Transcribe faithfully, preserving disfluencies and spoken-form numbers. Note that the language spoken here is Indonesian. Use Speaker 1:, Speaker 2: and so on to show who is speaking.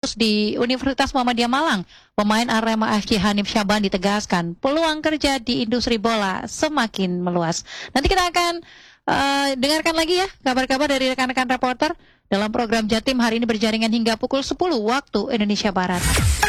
Speaker 1: kampus di Universitas Muhammadiyah Malang, pemain Arema F C Hanif Syaban ditegaskan peluang kerja di industri bola semakin meluas. Nanti kita akan uh, dengarkan lagi ya kabar-kabar dari rekan-rekan reporter dalam program Jatim hari ini berjaringan hingga pukul sepuluh waktu Indonesia Barat.